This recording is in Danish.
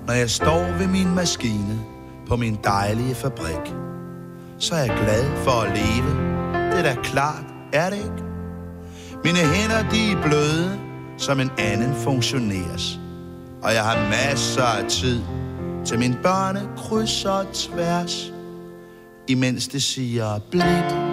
Når jeg står ved min maskine på min dejlige fabrik, så er jeg glad for at leve. Det er da klart, er det ikke? Mine hænder, de er bløde, som en anden funktionærs. Og jeg har masser af tid til mine børne kryds og tværs, imens det siger blidt.